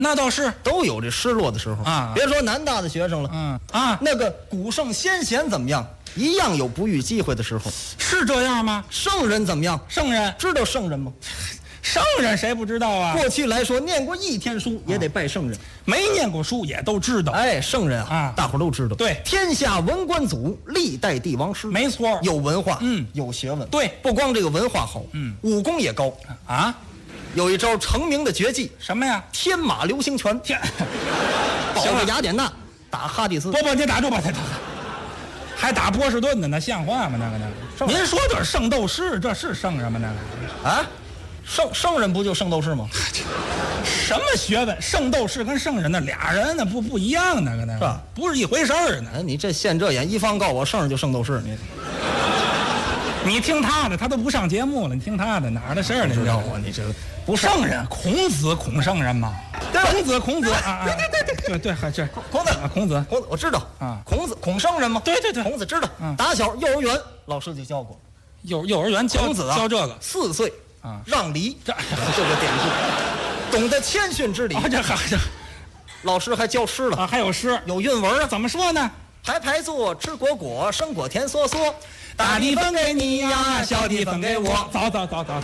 那倒是都有这失落的时候啊。 别说南大的学生了，那个古圣先贤怎么样，一样有不遇机会的时候。 是这样吗？ 圣人怎么样？ 圣人知道圣人吗？ 圣人谁不知道啊？ 过去来说，念过一天书也得拜圣人， 没念过书也都知道。 哎，圣人啊，大伙都知道。 对， 天下文官祖，历代帝王师， 没错， 有文化，有学问。 对， 不光这个文化好，武功也高啊。 有一招成名的绝技， 什么呀？ 天马流星拳。保着雅典娜，打哈迪斯。 不，你打住吧，还打波士顿呢，那像话吗？那个，您说这是圣斗士，这是圣人吗？那个啊，圣人不就圣斗士吗？ 什么学问？圣斗士跟圣人那俩人那不一样，那个是吧？不是一回事儿呢。 哎，你这现这眼，一方告我圣人就圣斗士， 你听他的，他都不上节目了，你听他的哪儿的事儿？你知道我，你这不圣人，孔子孔圣人嘛？孔子啊，对，还这孔子， 我知道啊， 孔圣人嘛？ 对， 孔子知道。打小幼儿园老师就教过， 幼儿园孔子啊教这个 ，4岁啊让梨，这个典故，懂得谦逊之礼。 这老师还教诗了啊，还有诗， 有韵文啊。 怎么说呢？ 排坐，吃果果，生果甜嗦嗦， 大地分给你呀，小地分给我。走。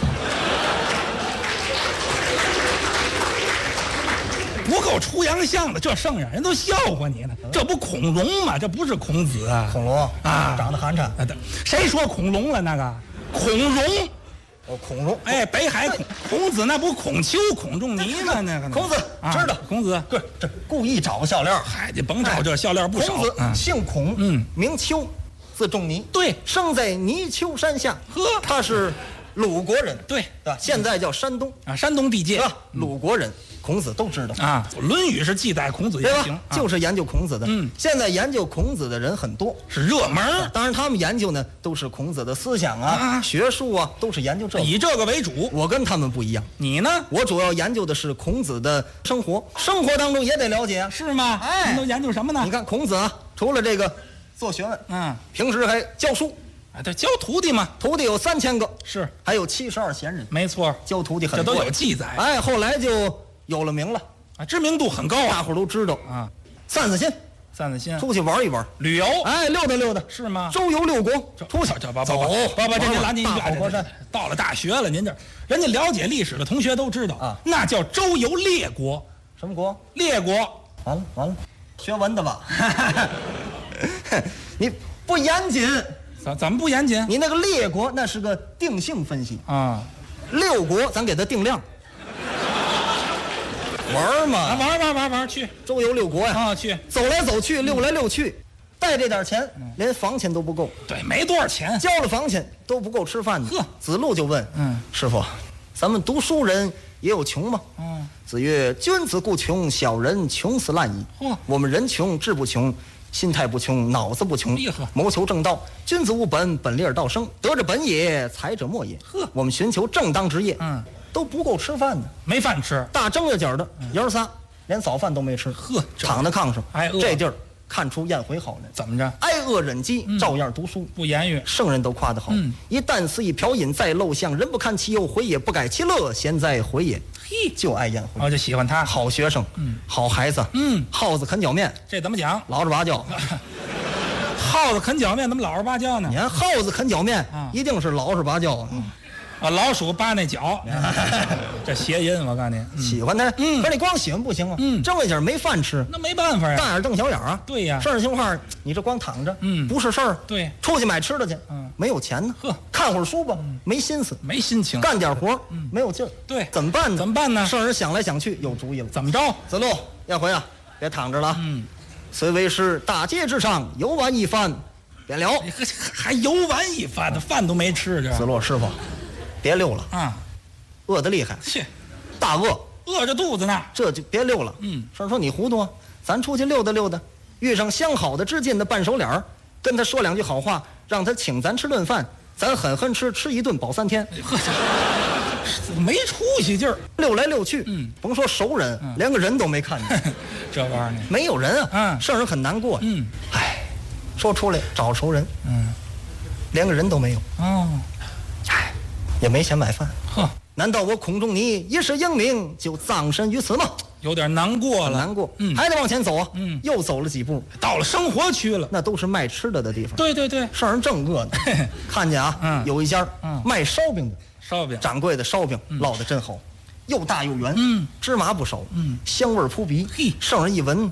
不够出洋相的，这圣人都笑话你呢。这不恐龙吗？这不是孔子啊？ 恐龙啊， 长得寒碜。 谁说恐龙了？那个孔融。 孔融。 哎，北海孔子那不孔丘、孔仲尼吗？那个孔子知道。 孔子对，这故意找个笑料。 嗨，你甭找这笑料不少。 孔子姓孔，名丘，字仲尼。 对， 生在泥丘山下。 呵， 他是鲁国人。 对， 现在叫山东啊，山东地界。 鲁国人。孔子都知道啊，《论语》是记载孔子言行， 就是研究孔子的。现在研究孔子的人很多， 是热门。 当然，他们研究呢都是孔子的思想啊、学术啊，都是研究这个， 以这个为主。 我跟他们不一样。 你呢？ 我主要研究的是孔子的生活，生活当中也得了解啊， 是吗？ 哎， 您都研究什么呢？ 你看孔子啊，除了这个做学问，平时还教书。 对，教徒弟嘛， 徒弟有3000个， 是， 还有72贤人。 没错， 教徒弟很多， 这都有记载。 哎，后来就有了名了。 知名度很高啊， 大伙都知道啊。散散心，出去玩一玩， 旅游， 哎，溜达， 是吗？ 周游6国，出去走，这您拦您大火山， 到了大学了，您这人家了解历史的同学都知道啊，那叫周游列国。 什么国？ 列国。 完了，学文的吧？你不严谨， 怎么不严谨？ 你那个列国那是个定性分析啊 ，6国咱给它定量。玩嘛， 玩去周游6国呀！ 啊，去走来走去，溜来溜去，带这点钱，连房钱都不够。 对，没多少钱， 交了房钱都不够吃饭的。 呵， 子路就问：师傅，咱们读书人也有穷吗？子曰：君子固穷，小人穷死烂矣。我们人穷志不穷，心态不穷，脑子不穷，谋求正道。君子务本，本立而道生。得之本也，才者末也。我们寻求正当职业，都不够吃饭的， 没饭吃。 大正月节的，爷儿仨连早饭都没吃，躺在炕上， 挨饿。 这地儿看出宴回好来。 怎么着？ 挨饿忍饥，照样读书， 不言语。 圣人都夸得好。一旦肆意嫖饮，再陋巷，人不堪其忧，回也不改其乐，贤哉回也。 嘿， 就爱宴回。 我就喜欢他， 好学生，好孩子，耗子啃脚面， 这怎么讲？ 老实巴交。 耗子啃脚面怎么老实巴交呢？ 你看耗子啃脚面，一定是老实巴交。 老鼠扒那脚，这谐音我告诉你， 喜欢他，可是你光喜欢不行啊，正月节没饭吃， 那没办法呀， 大眼瞪小眼啊， 对呀， 事儿情况你这光躺着，不是事儿， 对， 出去买吃的去，没有钱呢，看会儿书吧，没心思， 没心情， 干点活，没有劲儿， 对， 怎么办呢？ 怎么办呢？ 圣人想来想去有主意了， 怎么着？ 子路，燕回啊，别躺着了，虽为师，大街之上游玩一番，便了， 还游玩一番，这饭都没吃着。 子路师傅。别溜了啊， 饿得厉害， 切， 大饿， 饿着肚子呢， 这就别溜了。事儿说你糊涂啊，咱出去溜达溜达，遇上相好的知近的半熟脸儿，跟他说2句好话，让他请咱吃顿饭，咱狠狠吃一顿饱3天。 没出息劲儿， 溜来溜去，甭说熟人，连个人都没看见， 这玩意儿没有人啊，圣人很难过。哎，说出来找熟人，连个人都没有。哎，也没钱买饭。难道我孔仲尼一世英名就葬身于此吗？ 有点难过了， 难过，还得往前走啊，又走了几步， 到了生活区了， 那都是卖吃的的地方。 对对对， 圣人正饿呢，看见啊，有一家卖烧饼的， 烧饼掌柜的烧饼烙得真好，又大又圆，芝麻不少，香味扑鼻。 嘿， 圣人一闻，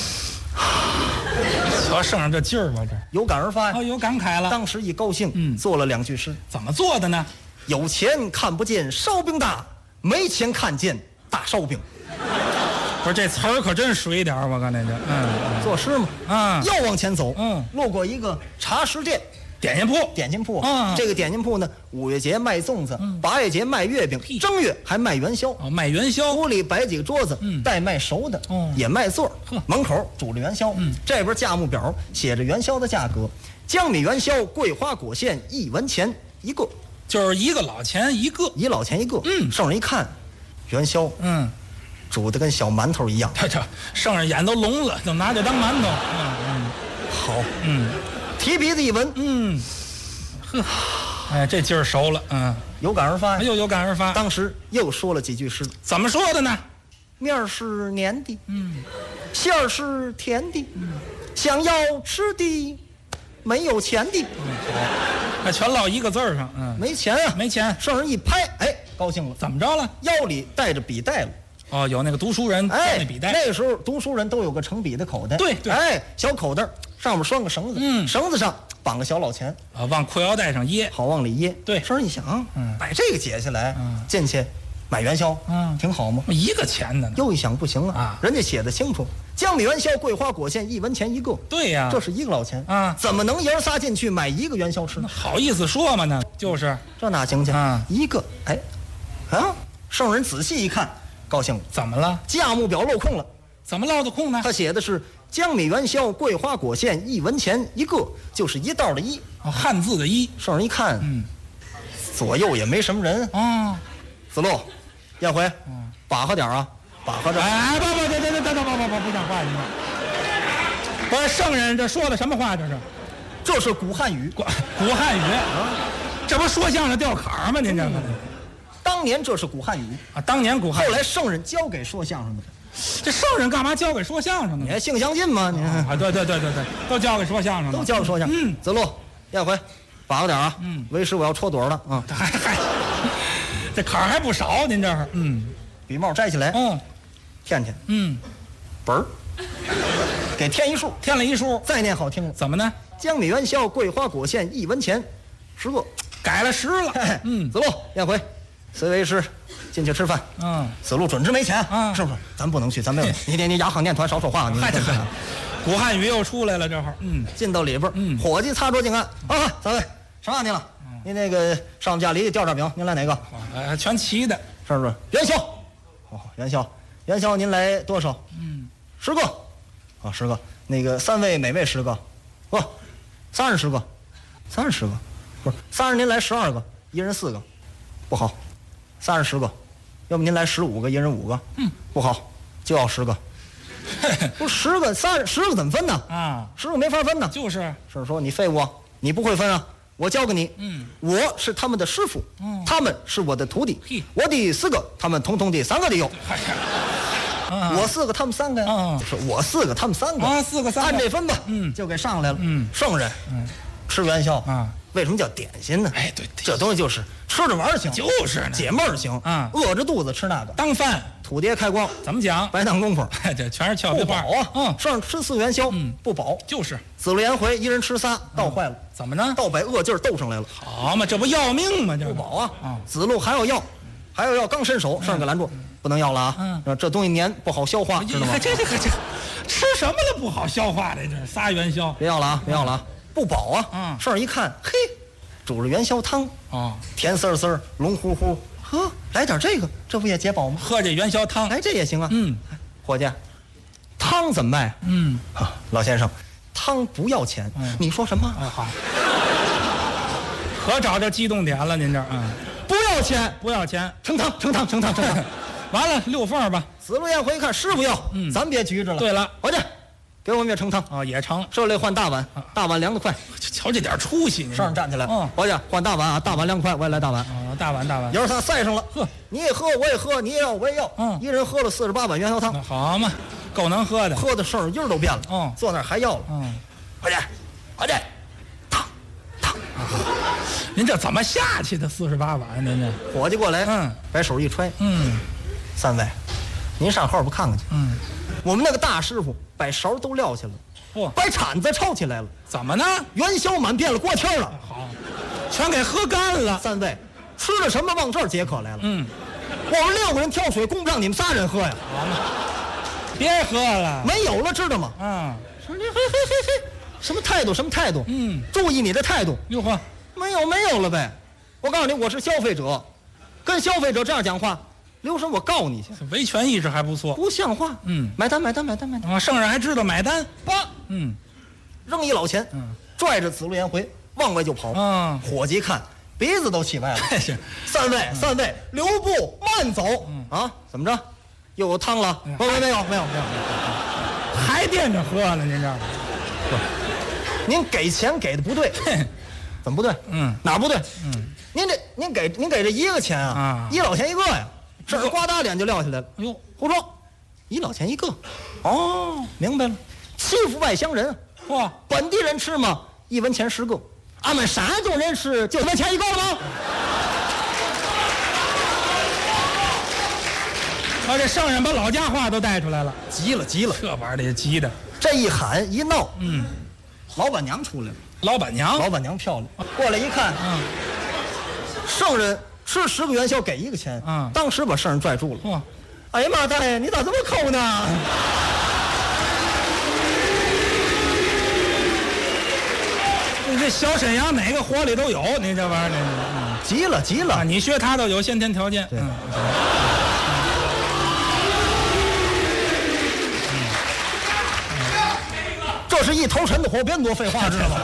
瞧圣人这劲儿吧，这有感而发呀， 有感慨了。 当时一高兴，做了2句诗。 怎么做的呢？ 有钱看不见烧饼大，没钱看见大烧饼。 不是这词儿可真水点我刚才这， 作诗嘛，又往前走，路过一个茶食店。点心铺，这个点心铺呢，5月节卖粽子，8月节卖月饼，正月还卖元宵。 卖元宵， 屋里摆几个桌子，带卖熟的，也卖座门口煮着元宵，这边价目表写着元宵的价格，江米元宵，桂花果馅，1文钱一个， 就是1个老钱一个 ，1老钱一个。圣人一看，元宵，煮的跟小馒头一样。 这圣人眼都聋了，怎么拿这当馒头？ 好，提鼻子一闻， 哎，这劲儿熟了， 有感而发呀， 又有感而发。 当时又说了几句诗， 怎么说的呢？ 面儿是黏的，馅儿是甜的，想要吃的，没有钱的， 还全落一个字儿上， 没钱啊， 没钱。 圣人一拍，哎，高兴了， 怎么着了？ 腰里带着笔袋了。 哦，有那个读书人带那笔袋， 那个时候读书人都有个盛笔的口袋， 对， 哎，小口袋上面拴个绳子，绳子上绑个小老钱， 往裤腰带上掖， 好往里掖。 对， 圣人一想，把这个解下来，进去买元宵，挺好吗 ？1个钱的呢。 又一想不行啊，人家写的清楚，江米元宵，桂花果馅，1文钱一个。对呀，这是1个老钱啊，怎么能爷儿仨进去买1个元宵吃呢？ 好意思说嘛呢？就是这哪行去啊？1个，哎，圣人仔细一看。高兴了， 怎么了？ 价目表镂空了， 怎么镂的空呢？ 他写的是江米元宵，桂花果馅，1文钱一个，就是一道的一， 汉字的一。 圣人一看，左右也没什么人啊。子路，燕回，把和点啊，把和这。 哎，不，不讲话，你看。不是圣人这说的什么话？ 这是古汉语， 古汉语啊，这不说相声掉坎儿吗？您这个。 当年这是古汉语啊，当年古汉语。 后来圣人教给说相声的， 这圣人干嘛教给说相声的？ 你还性相近吗？你啊，对，都教给说相声的， 都教给说相声。子路，燕回，把握点啊！为师我要戳朵了啊！ 还，这坎儿还不少，您这儿笔帽摘起来，填，本儿，给填一数， 填了一数， 再念好听了， 怎么呢？ 江米元宵，桂花果馅，1文钱，10个， 改了10了。 子路，燕回。随为师进去吃饭，子路准知没钱，是不是？咱不能去，咱没有。你牙行念团少说话，你古汉语又出来了，这会儿， 进到里边，伙计擦桌敬案，三位上哪去了？您那个上我们家里调点饼，您来哪个？ 全齐的， 是不是？元宵，元宵，您来多少？10个，10个。那个3位每位10个，不，30个，不是30您来12个，一人4个，不好。30个，要不您来15个，一人5个，不好，就要10个。不是10个，10个怎么分呢？啊，10个没法分呢。 就是说你废物啊，你不会分啊，我教给你。我是他们的师傅，他们是我的徒弟。我的4个，他们统统的3个得有。我4个，他们3个呀。就是我4个，他们3个。 4个3个， 按这分吧。就给上来了。圣人吃元宵啊。为什么叫点心呢？ 哎，对， 这东西就是吃着玩行， 就是解闷行啊。饿着肚子吃那个当饭， 土鳖开光。 怎么讲？ 白当功夫， 这全是俏皮话啊。上吃4元宵，不饱， 就是子路颜回一人吃仨，倒坏了。 怎么呢？ 倒把饿劲儿斗上来了。 好嘛，这不要命吗？这不饱啊！子路还要要，刚伸手，上给拦住，不能要了啊！这东西黏不好消化，知道吗？ 这吃什么了不好消化的？这仨元宵， 别要了啊！别要了啊！不饱啊！顺儿一看，嘿，煮着元宵汤甜丝丝，龙乎乎，呵，来点这个，这不也解饱吗？ 喝这元宵汤， 哎，这也行啊。伙计，汤怎么卖？老先生，汤不要钱。你说什么？ 好，可找着激动点了，您这不要钱， 不要钱， 盛汤。 完了，6份吧。 子路颜回一看，师傅要，咱别拘着了。 对了， 伙计，给我们也盛汤啊，也盛。 这里换大碗，大碗凉得快。 瞧这点出息， 上站起来。伙计，换大碗啊，大碗凉快，我也来大碗。 大碗。 爷儿仨赛上了， 呵， 你也喝，我也喝，你也要，我也要，一人喝了48碗元宵汤， 好嘛，够能喝的， 喝的声音都变了，坐那儿还要了，快点，烫， 您这怎么下去的48碗？您这伙计过来，把手一揣，三位，您上后边看看去，我们那个大师傅把勺都撂下了，把铲子抄起来了， 怎么呢？ 元宵满遍了锅贴了， 好，全给喝干了。 三位吃了什么往这儿解渴来了？我们6个人挑水，供不上你们3人喝呀。 好嘛，别喝了， 没有了，知道吗？说你嘿，什么态度？注意你的态度。 哟呵， 没有了呗。我告诉你，我是消费者，跟消费者这样讲话，留神我告你去。 维权意识还不错， 不像话。买单。 圣人还知道买单， 扔一老钱，拽着紫路颜回往外就跑。伙计看鼻子都气歪了。三位，留步，慢走。怎么着？又有汤了？没有， 还惦着喝呢，您这。 您给钱给的不对，怎么不对？哪不对？您给这1个钱啊，1老钱1个呀，这儿呱嗒脸就撂下来了。哎呦，胡说，1老钱1个。明白了，欺负外乡人。本地人吃嘛，1文钱10个。俺们山东人吃就1文钱1个了吗？ 这圣人把老家话都带出来了， 急了， 这玩意儿得急的。 这一喊一闹，老板娘出来了。老板娘漂亮，过来一看，圣人吃10个元宵给1个钱，当时把圣人拽住了。哎呀妈，大爷，你咋这么抠呢？ 这小沈阳哪个活里都有，你这玩意儿， 急了， 你学他都有先天条件。 对。这是一头沉的火，别多废话，知道吗？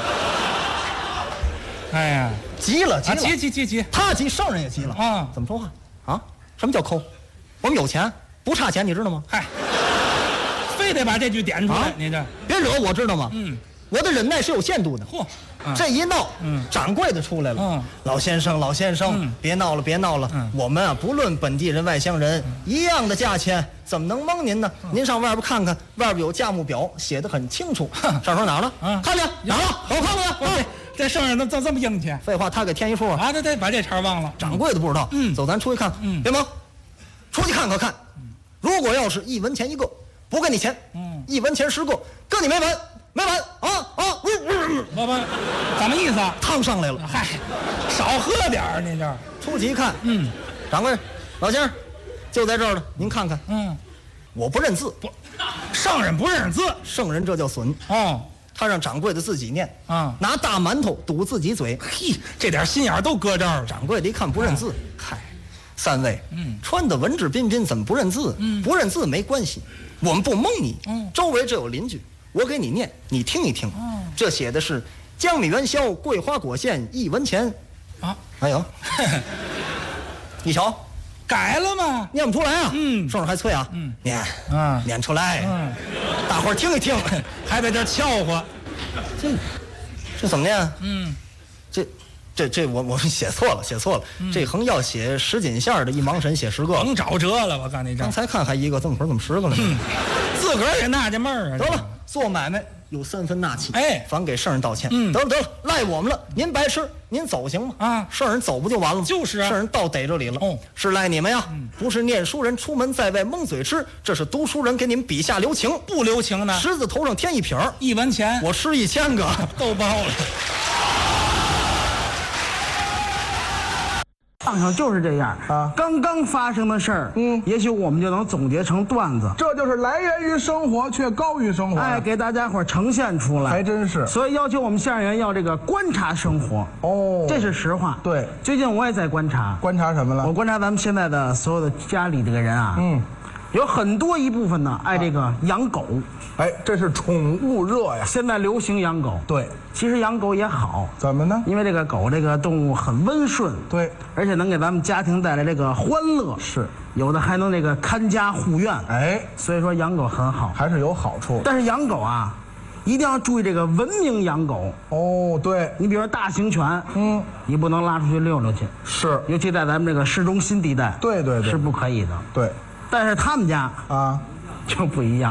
哎呀， 急了， 急！ 他急，圣人也急了啊！怎么说话啊？什么叫抠？我们有钱，不差钱，你知道吗？嗨， 非得把这句点出来，你这别惹我，知道吗？我的忍耐是有限度的。这一闹，掌柜的出来了。老先生，别闹了，我们啊，不论本地人外乡人，一样的价钱，怎么能蒙您呢？您上外边看看，外边有价目表，写得很清楚。上手哪儿了？看见哪儿了？我看看。 这圣人怎么这么硬气？ 废话，他给添一数啊！ 对，把这茬忘了。 掌柜的不知道。走，咱出去看。别忙，出去看看。如果要是1文钱1个，不给你钱。1文钱10个，跟你没完啊！ 老板，怎么意思啊？ 烫上来了。 嗨，少喝点儿，你这出去一看，掌柜，老先生，就在这儿呢，您看看。我不认字， 圣人不认字， 圣人这叫损。他让掌柜的自己念拿大馒头堵自己嘴。 嘿，这点心眼都搁这儿了。 掌柜的一看不认字，嗨，三位，穿的文质彬彬，怎么不认字？不认字没关系，我们不蒙你。周围这有邻居，我给你念，你听一听。这写的是江米元宵，桂花果馅1文钱。哎呦，你瞧， 改了吗？ 念不出来啊。声儿还脆啊。念出来。大伙儿听一听， 还在这俏和。 这怎么念？这我写错了。这横要写10锦线的一盲神写10个， 甭找辙了。我告诉你， 刚才看还1个，这么会儿怎么10个了？ 自个儿也纳这闷儿啊。 得了，做买卖有3分纳气。反给圣人道歉。得了，赖我们了。您白吃，您走行吗？圣人走不就完了吗？ 就是啊， 圣人倒逮这里了。是赖你们呀！不是念书人出门在外蒙嘴吃，这是读书人给你们笔下留情。 不留情呢？ 狮子头上添一撇 1文钱， 我吃1000个都包了。 相声就是这样啊，刚刚发生的事儿，也许我们就能总结成段子， 这就是来源于生活却高于生活， 给大家伙呈现出来， 还真是。 所以要求我们相声员要这个观察生活，这是实话。 对， 最近我也在观察什么了？ 我观察咱们现在的所有的家里这个人啊，有很多一部分呢爱这个养狗。 这是宠物热呀！ 现在流行养狗， 对， 其实养狗也好， 怎么呢？ 因为这个狗这个动物很温顺， 对， 而且能给咱们家庭带来这个欢乐， 是有的还能这个看家护院，所以说养狗很好， 还是有好处。 但是养狗啊， 一定要注意这个文明养狗。 哦，对， 你比如说大型犬，你不能拉出去溜溜去， 是， 尤其在咱们这个市中心地带， 对对对， 是不可以的。 对， 但是他们家啊就不一样。